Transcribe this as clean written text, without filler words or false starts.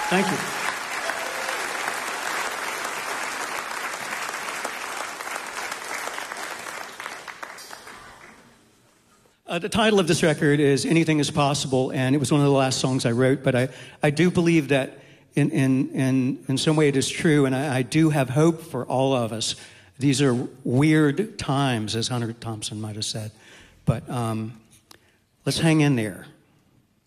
Thank you. The title of this record is Anything Is Possible, and it was one of the last songs I wrote, but I do believe that in some way it is true, and I do have hope for all of us. These are weird times, as Hunter Thompson might have said, but let's hang in there.